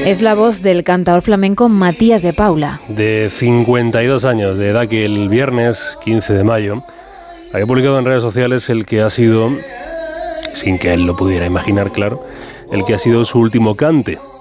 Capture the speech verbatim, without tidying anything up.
Es la voz del cantador flamenco Matías de Paula. De cincuenta y dos años de edad, que el viernes quince de mayo había publicado en redes sociales el que ha sido, sin que él lo pudiera imaginar, claro, el que ha sido su último cante.